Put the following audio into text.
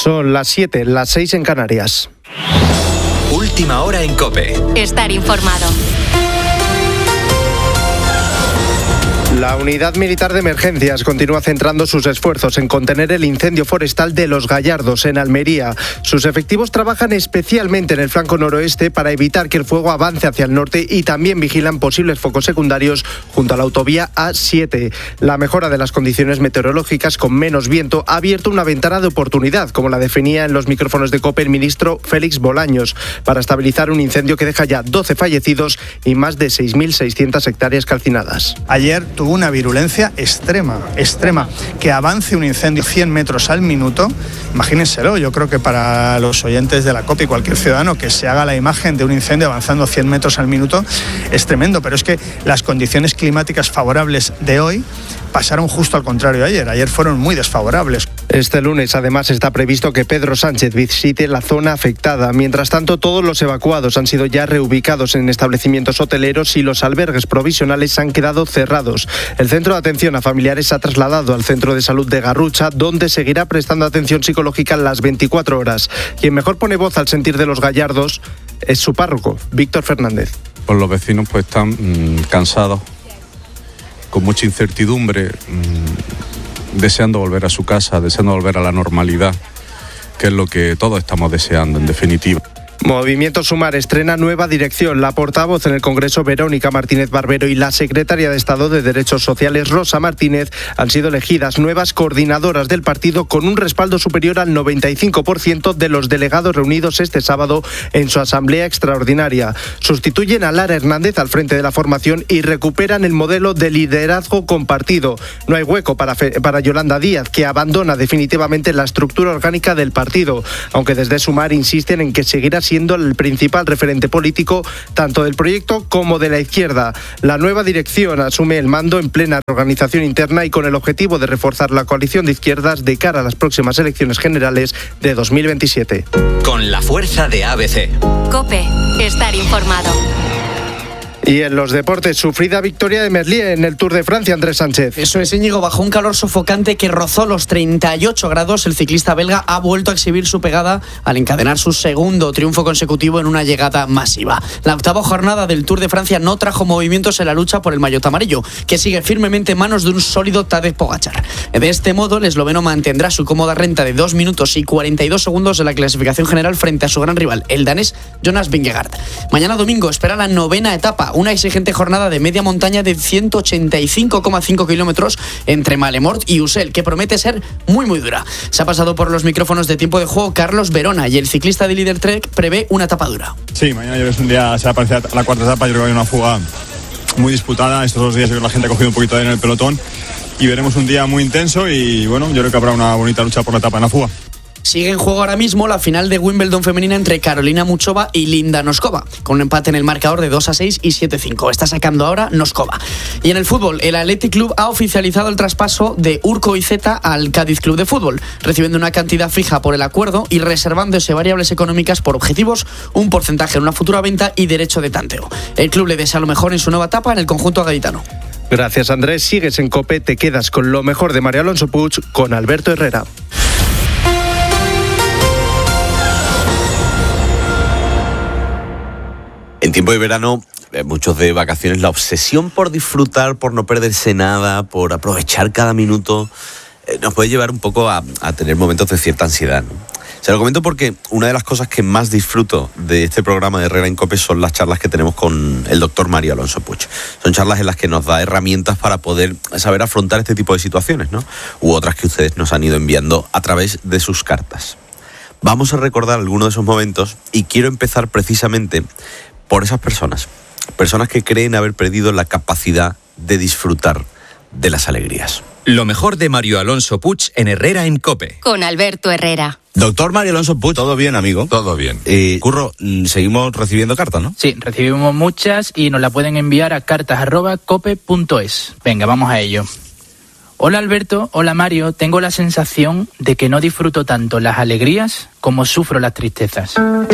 Son las 7, las 6 en Canarias. Última hora en COPE. Estar informado. La Unidad Militar de Emergencias continúa centrando sus esfuerzos en contener el incendio forestal de Los Gallardos, en Almería. Sus efectivos trabajan especialmente en el flanco noroeste para evitar que el fuego avance hacia el norte y también vigilan posibles focos secundarios junto a la autovía A7. La mejora de las condiciones meteorológicas con menos viento ha abierto una ventana de oportunidad, como la definía en los micrófonos de COPE el ministro Félix Bolaños, para estabilizar un incendio que deja ya 12 fallecidos y más de 6.600 hectáreas calcinadas. Ayer tuvo una virulencia extrema, que avance un incendio 100 metros al minuto, imagínenselo. Yo creo que para los oyentes de la COPE y cualquier ciudadano que se haga la imagen de un incendio avanzando 100 metros al minuto es tremendo, pero es que las condiciones climáticas favorables de hoy pasaron justo al contrario ayer fueron muy desfavorables. Este lunes además está previsto que Pedro Sánchez visite la zona afectada. Mientras tanto, todos los evacuados han sido ya reubicados en establecimientos hoteleros y los albergues provisionales han quedado cerrados. El centro de atención a familiares se ha trasladado al centro de salud de Garrucha, donde seguirá prestando atención psicológica las 24 horas. Quien mejor pone voz al sentir de los Gallardos es su párroco, Víctor Fernández. Pues los vecinos pues están cansados, con mucha incertidumbre, deseando volver a su casa, deseando volver a la normalidad, que es lo que todos estamos deseando, en definitiva. Movimiento Sumar estrena nueva dirección. La portavoz en el Congreso, Verónica Martínez Barbero, y la secretaria de Estado de Derechos Sociales, Rosa Martínez, han sido elegidas nuevas coordinadoras del partido con un respaldo superior al 95% de los delegados reunidos este sábado en su asamblea extraordinaria. Sustituyen a Lara Hernández al frente de la formación y recuperan el modelo de liderazgo compartido. No hay hueco para Yolanda Díaz, que abandona definitivamente la estructura orgánica del partido, aunque desde Sumar insisten en que seguirá siendo el principal referente político tanto del proyecto como de la izquierda. La nueva dirección asume el mando en plena organización interna y con el objetivo de reforzar la coalición de izquierdas de cara a las próximas elecciones generales de 2027. Con la fuerza de ABC. COPE. Estar informado. Y en los deportes, sufrida victoria de Merlier en el Tour de Francia, Andrés Sánchez. Eso es, Íñigo, bajo un calor sofocante que rozó los 38 grados, el ciclista belga ha vuelto a exhibir su pegada al encadenar su segundo triunfo consecutivo en una llegada masiva. La octava jornada del Tour de Francia no trajo movimientos en la lucha por el maillot amarillo, que sigue firmemente en manos de un sólido Tadej Pogačar. De este modo, el esloveno mantendrá su cómoda renta de 2 minutos y 42 segundos en la clasificación general frente a su gran rival, el danés Jonas Vingegaard. Mañana domingo espera la novena etapa, una exigente jornada de media montaña de 185,5 kilómetros entre Malemort y Ussel, que promete ser muy dura. Se ha pasado por los micrófonos de Tiempo de Juego Carlos Verona y el ciclista de Líder Trek prevé una etapa dura. Sí, mañana es un día, se va a parecer a la cuarta etapa, yo creo que hay una fuga muy disputada. Estos 2 días yo creo que la gente ha cogido un poquito de aire en el pelotón y veremos un día muy intenso y bueno, yo creo que habrá una bonita lucha por la etapa en la fuga. Sigue en juego ahora mismo la final de Wimbledon femenina entre Carolina Muchova y Linda Noskova, con un empate en el marcador de 2-6 y 7-5. Está sacando ahora Noskova. Y en el fútbol, el Athletic Club ha oficializado el traspaso de Urko Izeta al Cádiz Club de Fútbol, recibiendo una cantidad fija por el acuerdo y reservándose variables económicas por objetivos, un porcentaje en una futura venta y derecho de tanteo. El club le desea lo mejor en su nueva etapa en el conjunto gaditano. Gracias, Andrés. Sigues en COPE, te quedas con lo mejor de María Alonso Puig con Alberto Herrera. En tiempo de verano, muchos de vacaciones, la obsesión por disfrutar, por no perderse nada, por aprovechar cada minuto, nos puede llevar un poco a tener momentos de cierta ansiedad, ¿no? Se lo comento porque una de las cosas que más disfruto de este programa de Herrera en COPE son las charlas que tenemos con el doctor Mario Alonso Puig. Son charlas en las que nos da herramientas para poder saber afrontar este tipo de situaciones, ¿no? U otras que ustedes nos han ido enviando a través de sus cartas. Vamos a recordar algunos de esos momentos y quiero empezar precisamente por esas personas que creen haber perdido la capacidad de disfrutar de las alegrías. Lo mejor de Mario Alonso Puig en Herrera en COPE. Con Alberto Herrera. Doctor Mario Alonso Puig, ¿todo bien, amigo? Todo bien. Curro, seguimos recibiendo cartas, ¿no? Sí, recibimos muchas y nos la pueden enviar a cartas@cope.es. Venga, vamos a ello. Hola Alberto, hola Mario, tengo la sensación de que no disfruto tanto las alegrías como sufro las tristezas.